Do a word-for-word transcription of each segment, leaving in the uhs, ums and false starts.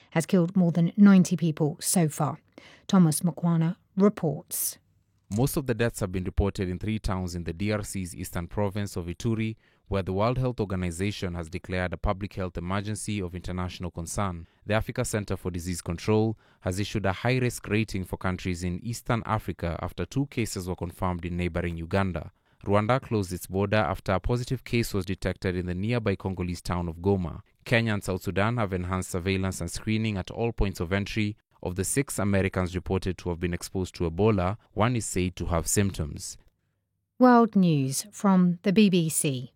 has killed more than ninety people so far. Thomas Mukwana reports. Most of the deaths have been reported in three towns in the D R C's eastern province of Ituri, where the World Health Organization has declared a public health emergency of international concern. The Africa Center for Disease Control has issued a high-risk rating for countries in Eastern Africa after two cases were confirmed in neighboring Uganda. Rwanda closed its border after a positive case was detected in the nearby Congolese town of Goma. Kenya and South Sudan have enhanced surveillance and screening at all points of entry. Of the six Americans reported to have been exposed to Ebola, one is said to have symptoms. World News from the B B C.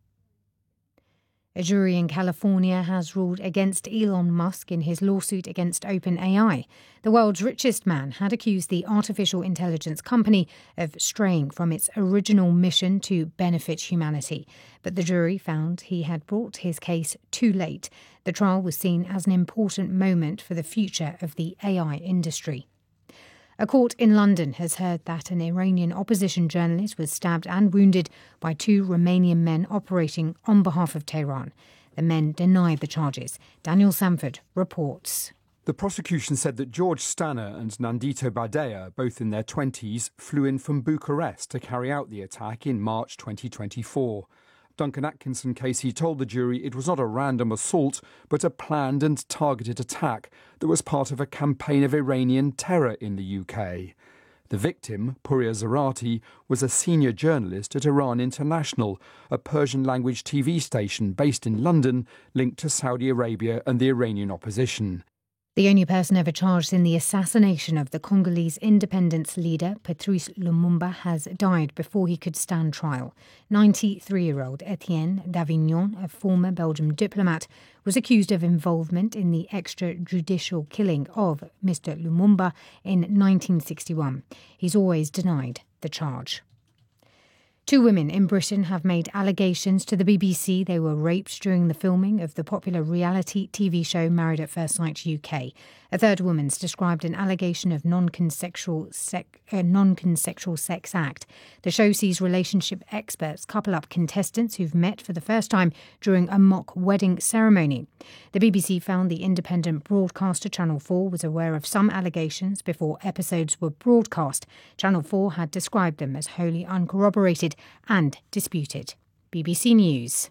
A jury in California has ruled against Elon Musk in his lawsuit against OpenAI. The world's richest man had accused the artificial intelligence company of straying from its original mission to benefit humanity. But the jury found he had brought his case too late. The trial was seen as an important moment for the future of the A I industry. A court in London has heard that an Iranian opposition journalist was stabbed and wounded by two Romanian men operating on behalf of Tehran. The men denied the charges. Daniel Sanford reports. The prosecution said that George Stanner and Nandito Badea, both in their twenties, flew in from Bucharest to carry out the attack in March twenty twenty-four. Duncan Atkinson Casey told the jury it was not a random assault, but a planned and targeted attack that was part of a campaign of Iranian terror in the U K. The victim, Puria Zarati, was a senior journalist at Iran International, a Persian-language T V station based in London, linked to Saudi Arabia and the Iranian opposition. The only person ever charged in the assassination of the Congolese independence leader, Patrice Lumumba, has died before he could stand trial. ninety-three-year-old Etienne Davignon, a former Belgian diplomat, was accused of involvement in the extrajudicial killing of Mister Lumumba in nineteen sixty-one. He's always denied the charge. Two women in Britain have made allegations to the B B C they were raped during the filming of the popular reality T V show Married at First Sight U K. A third woman's described an allegation of non-consensual sec, uh, non-consensual sex act. The show sees relationship experts couple up contestants who've met for the first time during a mock wedding ceremony. The B B C found the independent broadcaster Channel four was aware of some allegations before episodes were broadcast. Channel four had described them as wholly uncorroborated and disputed. B B C News.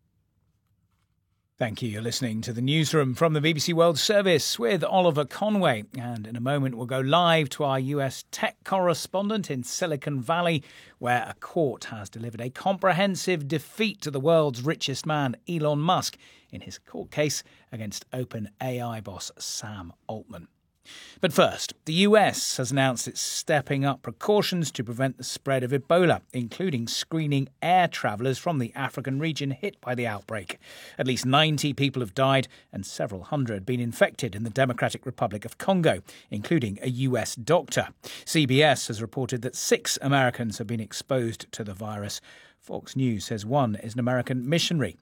Thank you. You're listening to the newsroom from the B B C World Service with Oliver Conway. And in a moment, we'll go live to our U S tech correspondent in Silicon Valley, where a court has delivered a comprehensive defeat to the world's richest man, Elon Musk, in his court case against OpenAI boss Sam Altman. But first, the U S has announced it's stepping up precautions to prevent the spread of Ebola, including screening air travellers from the African region hit by the outbreak. At least ninety people have died and several hundred been infected in the Democratic Republic of Congo, including a U S doctor. C B S has reported that six Americans have been exposed to the virus. Fox News says one is an American missionary.